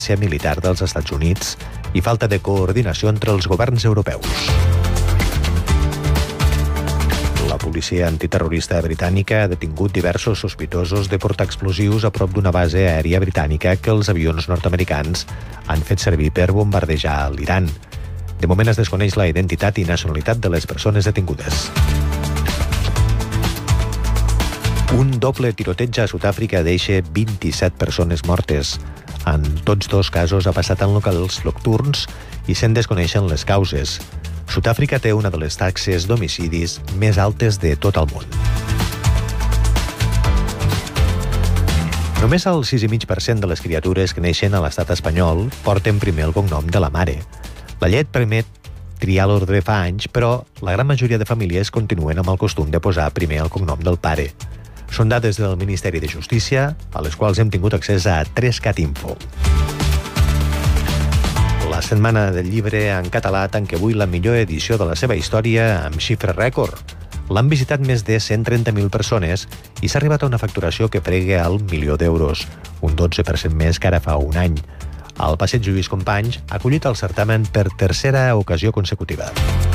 militar dels Estats Units i falta de coordinació entre els governs europeus. La policia antiterrorista britànica ha detingut diversos sospitosos de portar explosius a prop d'una base aèria britànica que els avions nord-americans han fet servir per bombardejar l'Iran. De moment es desconeix la identitat i nacionalitat de les persones detingudes. Un doble tiroteig a Sud-àfrica deixa 27 persones mortes. En tots dos casos ha passat en locals nocturns i se'n desconeixen les causes. Sud-àfrica té una de les taxes d'homicidis més altes de tot el món. Només el 6,5% de les criatures que neixen a l'estat espanyol porten primer el cognom de la mare. La llet permet triar l'ordre fa anys, però la gran majoria de famílies continuen amb el costum de posar primer el cognom del pare. Són dades del Ministeri de Justícia, a les quals hem tingut accés a 3cat Info. La Setmana del Llibre en català tanca avui la millor edició de la seva història amb xifra rècord. L'han visitat més de 130.000 persones i s'ha arribat a una facturació que frega el 1.000.000 d'euros, un 12% més que ara fa un any. El Passeig Lluís Companys ha acollit el certamen per tercera ocasió consecutiva.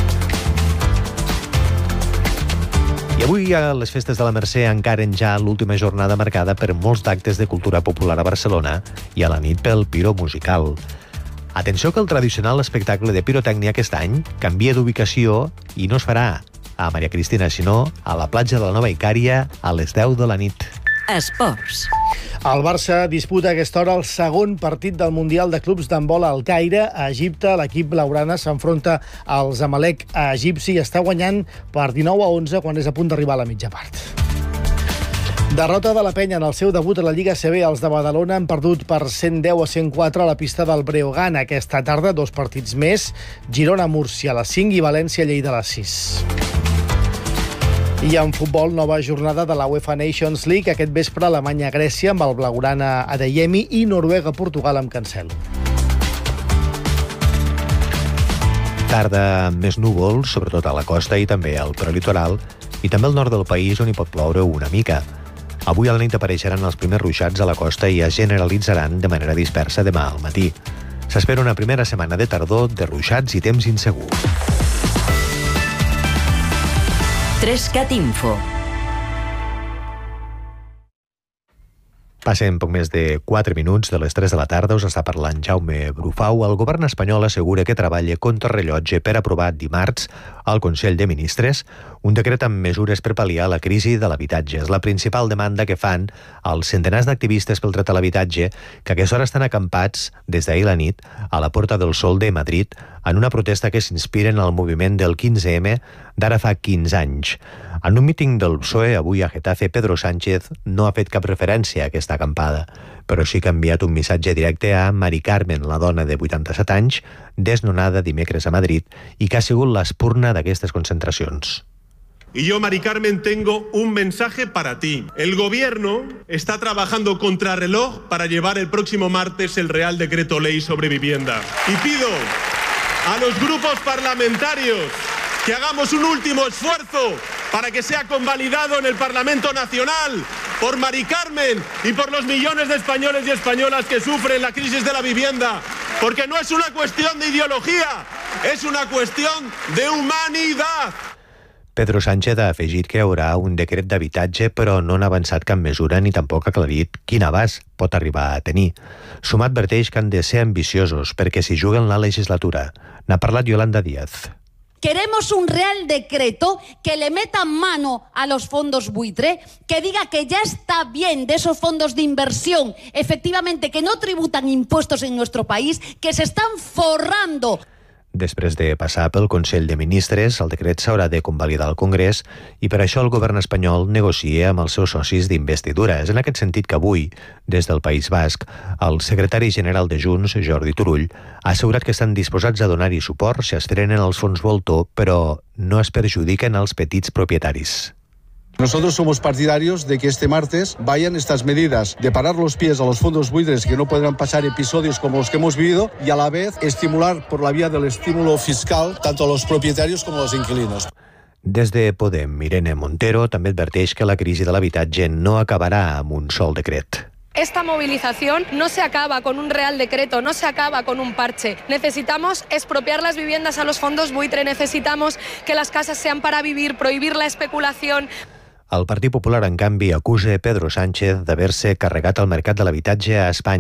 I avui a les festes de la Mercè encaren ja l'última jornada marcada per molts d'actes de cultura popular a Barcelona i a la nit pel Piro musical. Atenció que el tradicional espectacle de pirotècnia aquest any canvia d'ubicació i no es farà a Maria Cristina, sinó a la platja de la Nova Icària a les 10 de la nit. Esports. El Barça disputa a aquesta hora el segon partit del Mundial de Clubs d'handbol al Caire. A Egipte, l'equip blaugrana s'enfronta al Zamalek egipci i està guanyant per 19-11 quan és a punt d'arribar a la mitja part. Derrota de la Penya en el seu debut a la Lliga CB. Els de Badalona han perdut per 110-104 a la pista del Breogán. Aquesta tarda, 2 partits més. Girona-Múrcia a les 5 i València-Lleida a les 6. I en futbol, nova jornada de la UEFA Nations League. Aquest vespre, Alemanya-Grècia amb el blaugrana Adeyemi i Noruega-Portugal amb Cancelo. Tarda amb més núvols, sobretot a la costa i també al prelitoral, i també al nord del país on hi pot ploure una mica. Avui a la nit apareixeran els primers ruixats a la costa i es generalitzaran de manera dispersa demà al matí. S'espera una primera setmana de tardor de ruixats i temps insegur. 3cat Info. Passen poc més de 4 minuts de les 3 de la tarda. Us està parlant Jaume Brufau. El govern espanyol assegura que treballa contra rellotge per aprovar dimarts al Consell de Ministres un decret amb mesures per pal·liar la crisi de l'habitatge. És la principal demanda que fan els centenars d'activistes pel dret a l'habitatge que a aquesta hora estan acampats des d'ahir la nit a la Porta del Sol de Madrid en una protesta que s'inspira en el moviment del 15M d'ara fa 15 anys. En un míting del PSOE avui a Getafe, Pedro Sánchez no ha fet cap referència a aquesta acampada, però sí que ha enviat un missatge directe a Mari Carmen, la dona de 87 anys, desnonada dimecres a Madrid i que ha sigut l'espurna d'aquestes concentracions. Y yo, Mari Carmen, tengo un mensaje para ti. El gobierno está trabajando contrarreloj para llevar el próximo martes el Real Decreto Ley sobre vivienda. Y pido a los grupos parlamentarios que hagamos un último esfuerzo para que sea convalidado en el Parlamento Nacional por Mari Carmen y por los millones de españoles y españolas que sufren la crisis de la vivienda. Porque no es una cuestión de ideología, es una cuestión de humanidad. Pedro Sánchez ha afegit que hi haurà un decret d'habitatge, però no n'ha avançat cap mesura ni tampoc ha aclarit quin abast pot arribar a tenir. Suma adverteix que han de ser ambiciosos perquè s'hi juguen la legislatura. N'ha parlat Yolanda Díaz. Queremos un Real Decreto que le meta mano a los fondos buitre, que diga que ya está bien de esos fondos de inversión, efectivamente, que no tributan impuestos en nuestro país, que se están forrando. Després de passar pel Consell de Ministres, el decret s'haurà de convalidar al Congrés i per això el govern espanyol negocia amb els seus socis d'investidura. És en aquest sentit que avui, des del País Basc, el secretari general de Junts, Jordi Turull, ha assegurat que estan disposats a donar-hi suport si es frenen els fons voltor, però no es perjudiquen els petits propietaris. Nosotros somos partidarios de que este martes vayan estas medidas de parar los pies a los fondos buitres, que no podrán pasar episodios como los que hemos vivido, y a la vez estimular por la vía del estímulo fiscal tanto a los propietarios como a los inquilinos. Des de Podem, Irene Montero també adverteix que la crisi de l'habitatge no acabarà amb un sol decret. Esta movilización no se acaba con un Real Decreto, no se acaba con un parche. Necesitamos expropiar las viviendas a los fondos buitre, necesitamos que las casas sean para vivir, prohibir la especulación. El Partit Popular, en canvi, acusa Pedro Sánchez d'haver-se carregat el mercat de l'habitatge a Espanya.